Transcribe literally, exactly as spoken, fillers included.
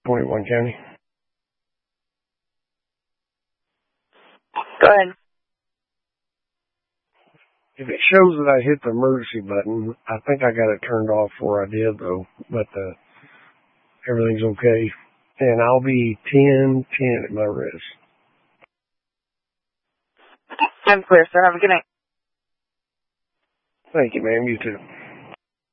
twenty-one County. Go ahead. If it shows that I hit the emergency button, I think I got it turned off before I did, though. But uh, everything's okay. And I'll be ten ten at my wrist. I'm clear, sir. Have a good night. Thank you, ma'am. You too.